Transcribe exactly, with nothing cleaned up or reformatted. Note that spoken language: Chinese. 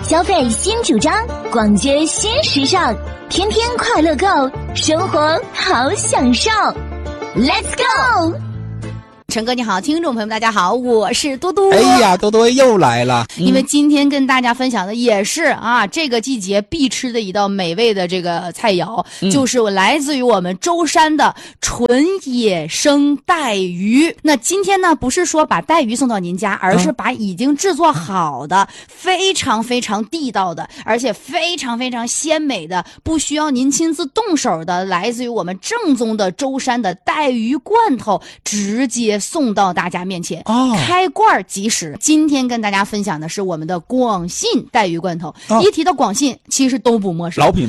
消费新主张，逛街新时尚，天天快乐购，生活好享受。Let's go！ 陈哥你好，听众朋友们大家好，我是多多。 哎呀，多多又来了。 因为今天跟大家分享的也是啊，这个季节必吃的一道美味的这个菜肴，嗯、就是我来自于我们舟山的纯野生带鱼。那今天呢，不是说把带鱼送到您家，而是把已经制作好的、嗯、非常非常地道的，而且非常非常鲜美的，不需要您亲自动手的，来自于我们正宗的舟山的带鱼罐头，直接送到大家面前，哦、开罐即食。今天跟大家分享的是我们的广信带鱼罐头。哦、一提到广信，其实都不陌生， 老品。